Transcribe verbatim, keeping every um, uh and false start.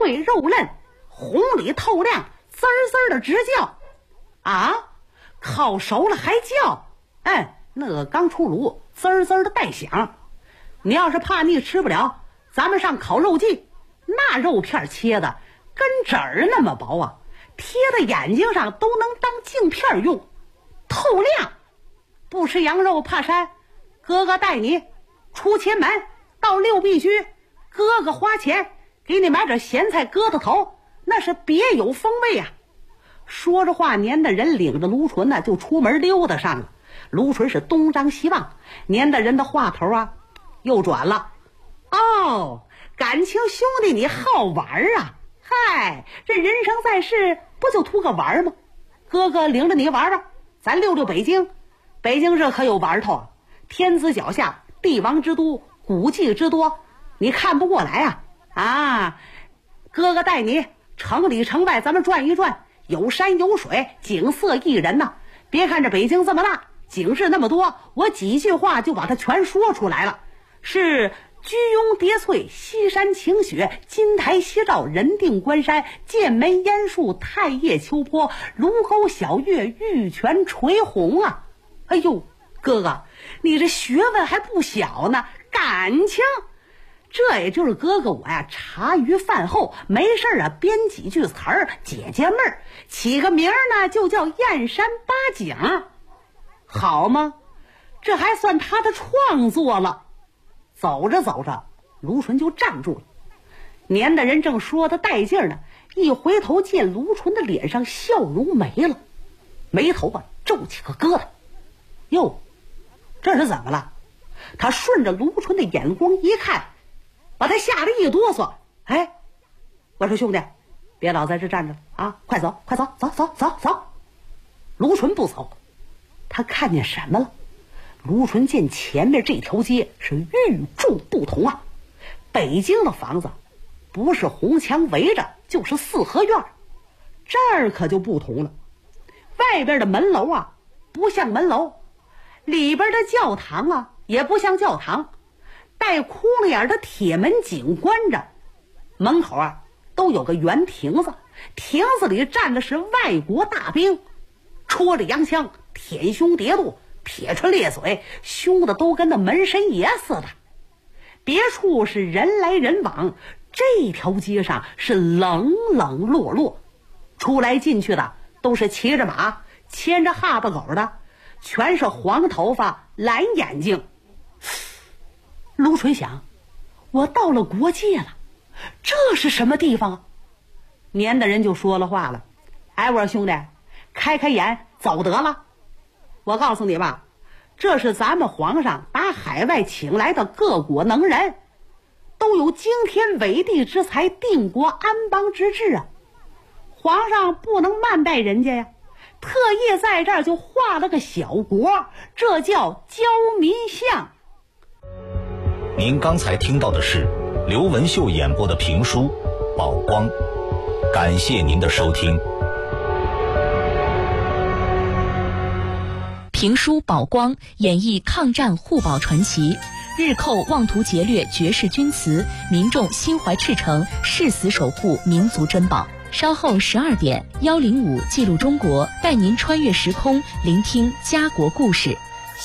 脆肉嫩，红里透亮，滋儿滋儿的直叫啊！烤熟了还叫，哎，那个刚出炉，滋儿滋儿的带响。你要是怕腻吃不了，咱们上烤肉季，那肉片切的跟纸儿那么薄啊，贴在眼睛上都能当镜片用，透亮。不吃羊肉怕膻，哥哥带你出前门到六必居，哥哥花钱给你买点咸菜疙瘩头，那是别有风味啊。说着话，年的人领着卢纯呢就出门溜达上了。卢纯是东张西望，年的人的话头啊又转了。哦，感情兄弟你好玩啊，嗨，这人生在世不就图个玩吗？哥哥领着你玩玩，咱溜溜北京。北京这可有玩头啊，天子脚下，帝王之都，古迹之多，你看不过来啊啊！哥哥带你城里城外咱们转一转，有山有水，景色宜人呐、啊。别看这北京这么大，景致那么多，我几句话就把它全说出来了。是居庸叠翠，西山晴雪，金台夕照，人定关山，剑门烟树，太液秋坡，卢沟晓月，玉泉垂虹啊！哎呦，哥哥，你这学问还不小呢，感情。这也就是哥哥我呀，茶余饭后没事啊，编几句词儿解解闷儿，起个名儿呢就叫燕山八景，好吗？这还算他的创作了。走着走着，卢纯就站住了。年的人正说的带劲儿呢，一回头见卢纯的脸上笑容没了，眉头啊皱起个疙瘩。哟，这是怎么了？他顺着卢纯的眼光一看，把他吓得一哆嗦。哎，我说兄弟，别老在这站着啊，快走快走，走走走走。卢纯不走，他看见什么了？卢纯见前面这条街是与众不同啊，北京的房子不是红墙围着就是四合院，这儿可就不同了。外边的门楼啊不像门楼，里边的教堂啊也不像教堂，带窟窿眼的铁门紧关着，门口啊都有个圆亭子，亭子里站的是外国大兵，戳着洋枪，舔胸叠肚，撇唇咧嘴，凶的都跟那门神爷似的。别处是人来人往，这条街上是冷冷落落，出来进去的都是骑着马牵着哈巴狗的，全是黄头发蓝眼睛。卢纯想，我到了国界了，这是什么地方啊？年的人就说了话了，哎，我说兄弟，开开眼走得了。我告诉你吧，这是咱们皇上打海外请来的各国能人，都有惊天伟地之才，定国安邦之志啊。皇上不能慢待人家呀，特意在这儿就画了个小国，这叫交民相。 您刚才听到的是刘文秀演播的评书《宝光》，感谢您的收听。 评书《宝光》演绎抗战护宝传奇，日寇妄图劫掠绝世军祠，民众心怀赤诚，誓死守护民族珍宝。稍后十二点，幺零五记录中国带您穿越时空，聆听家国故事。